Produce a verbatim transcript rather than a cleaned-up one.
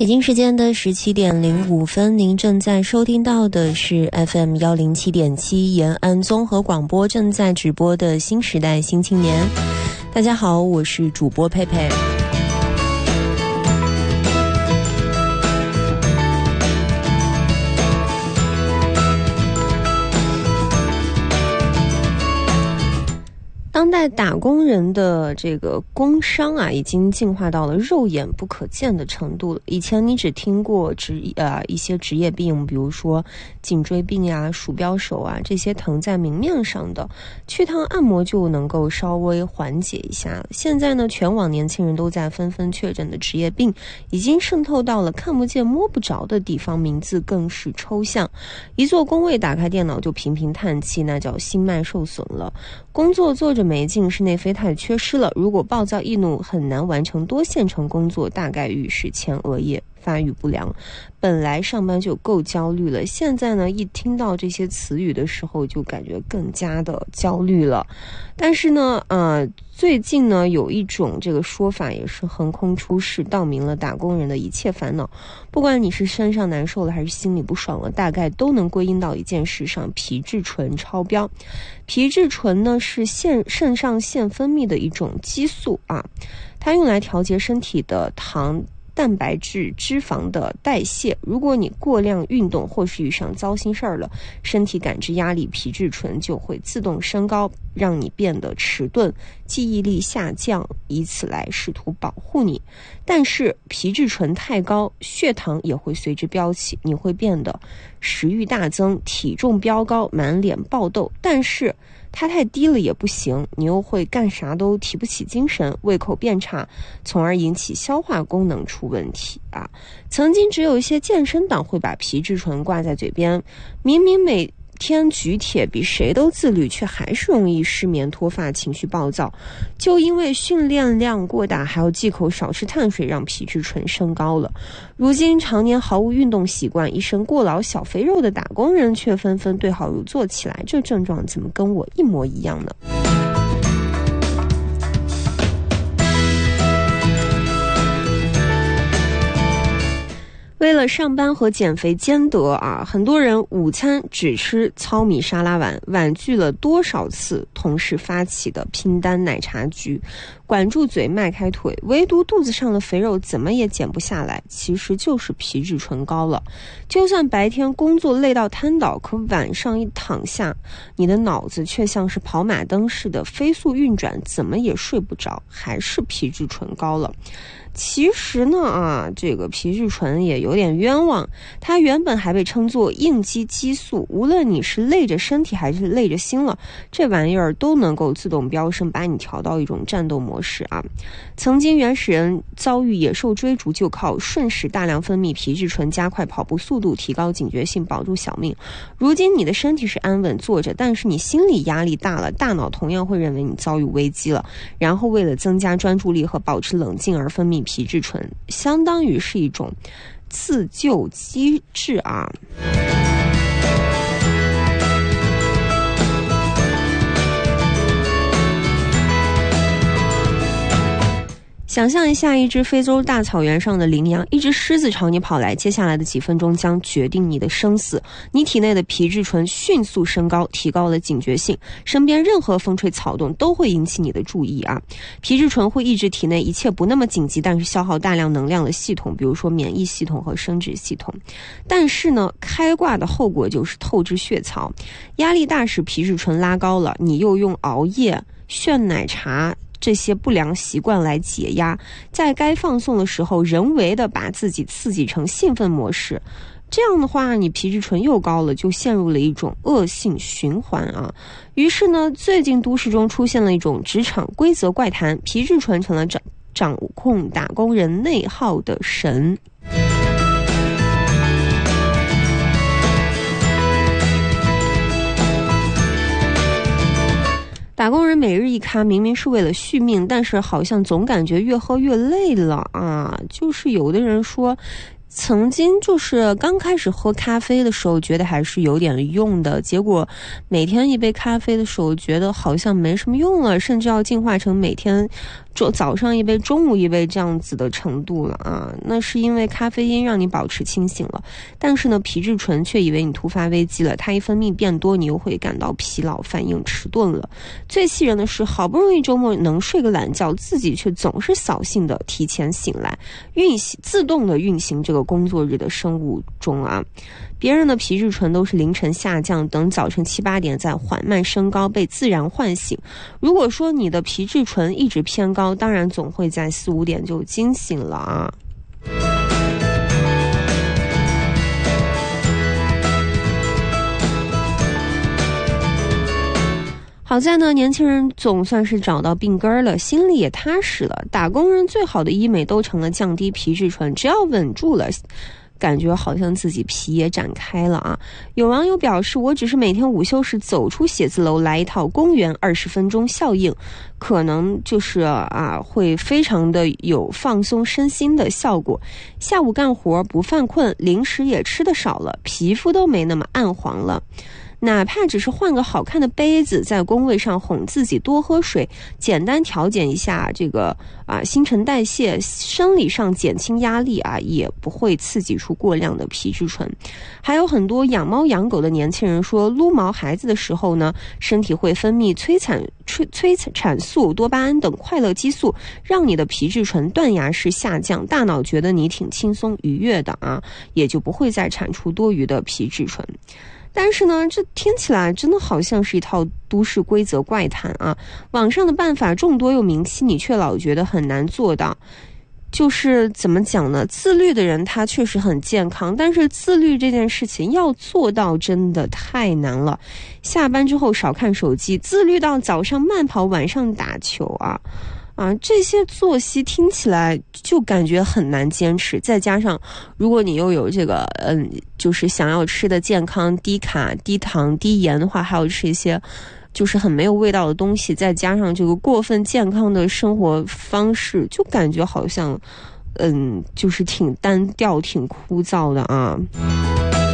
北京时间的十七点零五分，您正在收听到的是 F M 一零七点七延安综合广播正在直播的新时代新青年。大家好，我是主播佩佩。当代打工人的这个工伤啊，已经进化到了肉眼不可见的程度了。以前你只听过职呃一些职业病，比如说颈椎病啊、鼠标手啊这些疼在明面上的，去趟按摩就能够稍微缓解一下了。现在呢，全网年轻人都在纷纷确诊的职业病，已经渗透到了看不见摸不着的地方，名字更是抽象。一坐工位，打开电脑就频频叹气，那叫心脉受损了。工作做着没劲，是内啡肽缺失了。如果暴躁易怒，很难完成多线程工作，大概率是前额叶发育不良。本来上班就够焦虑了，现在呢，一听到这些词语的时候，就感觉更加的焦虑了。但是呢，呃，最近呢，有一种这个说法也是横空出世，道明了打工人的一切烦恼。不管你是身上难受了，还是心里不爽了，大概都能归因到一件事上：皮质醇超标。皮质醇呢，是腺肾上腺分泌的一种激素啊，它用来调节身体的糖、蛋白质、脂肪的代谢。如果你过量运动或是遇上糟心事儿了，身体感知压力，皮质醇就会自动升高，让你变得迟钝，记忆力下降，以此来试图保护你。但是皮质醇太高，血糖也会随之飙起，你会变得食欲大增，体重飙高，满脸爆痘。但是它太低了也不行，你又会干啥都提不起精神，胃口变差，从而引起消化功能出问题啊。曾经只有一些健身党会把皮质醇挂在嘴边，明明每天举铁比谁都自律，却还是容易失眠、脱发、情绪暴躁，就因为训练量过大，还有忌口少吃碳水，让皮质醇升高了。如今常年毫无运动习惯，一身过劳小肥肉的打工人却纷纷对号入座起来，这症状怎么跟我一模一样呢？为了上班和减肥兼得啊，很多人午餐只吃糙米沙拉碗，婉拒了多少次同事发起的拼单奶茶局，管住嘴迈开腿，唯独肚子上的肥肉怎么也减不下来，其实就是皮质醇高了。就算白天工作累到瘫倒，可晚上一躺下，你的脑子却像是跑马灯似的飞速运转，怎么也睡不着，还是皮质醇高了。其实呢啊，这个皮质醇也有点冤枉，它原本还被称作应激激素，无论你是累着身体还是累着心了，这玩意儿都能够自动飙升，把你调到一种战斗模式啊。曾经原始人遭遇野兽追逐，就靠瞬时大量分泌皮质醇，加快跑步速度，提高警觉性，保住小命。如今你的身体是安稳坐着，但是你心理压力大了，大脑同样会认为你遭遇危机了，然后为了增加专注力和保持冷静而分泌皮质醇，相当于是一种自救机制啊。想象一下，一只非洲大草原上的羚羊，一只狮子朝你跑来，接下来的几分钟将决定你的生死。你体内的皮质醇迅速升高，提高了警觉性，身边任何风吹草动都会引起你的注意啊。皮质醇会抑制体内一切不那么紧急但是消耗大量能量的系统，比如说免疫系统和生殖系统。但是呢，开挂的后果就是透支血槽，压力大使皮质醇拉高了，你又用熬夜、炫奶茶这些不良习惯来解压，在该放松的时候人为的把自己刺激成兴奋模式，这样的话你皮质醇又高了，就陷入了一种恶性循环啊。于是呢，最近都市中出现了一种职场规则怪谈，皮质醇成了掌掌控打工人内耗的神。打工人每日一咖，明明是为了续命，但是好像总感觉越喝越累了啊。就是有的人说，曾经就是刚开始喝咖啡的时候觉得还是有点用的，结果每天一杯咖啡的时候觉得好像没什么用了，甚至要进化成每天中早上一杯，中午一杯这样子的程度了啊。那是因为咖啡因让你保持清醒了，但是呢，皮质醇却以为你突发危机了，它一分泌变多，你又会感到疲劳，反应迟钝了。最气人的是，好不容易周末能睡个懒觉，自己却总是扫兴的提前醒来，运行自动的运行这个工作日的生物钟啊。别人的皮质醇都是凌晨下降，等早晨七八点再缓慢升高，被自然唤醒。如果说你的皮质醇一直偏高，当然总会在四五点就惊醒了啊。好在呢，年轻人总算是找到病根了，心里也踏实了。打工人最好的医美都成了降低皮质醇，只要稳住了，感觉好像自己皮也展开了啊！有网友表示，我只是每天午休时走出写字楼来一套公园二十分钟效应，可能就是啊会非常的有放松身心的效果。下午干活不犯困，零食也吃得少了，皮肤都没那么暗黄了。哪怕只是换个好看的杯子，在工位上哄自己多喝水，简单调节一下这个啊新陈代谢，生理上减轻压力啊，也不会刺激出过量的皮质醇。还有很多养猫养狗的年轻人说，撸毛孩子的时候呢，身体会分泌催产催催产素、多巴胺等快乐激素，让你的皮质醇断崖式下降，大脑觉得你挺轻松愉悦的啊，也就不会再产出多余的皮质醇。但是呢，这听起来真的好像是一套都市规则怪谈啊！网上的办法众多又明晰，你却老觉得很难做到。就是怎么讲呢？自律的人他确实很健康，但是自律这件事情要做到真的太难了。下班之后少看手机，自律到早上慢跑，晚上打球啊！啊，这些作息听起来就感觉很难坚持，再加上如果你又有这个嗯，就是想要吃的健康、低卡、低糖、低盐的话，还有吃一些就是很没有味道的东西，再加上这个过分健康的生活方式，就感觉好像嗯，就是挺单调、挺枯燥的啊。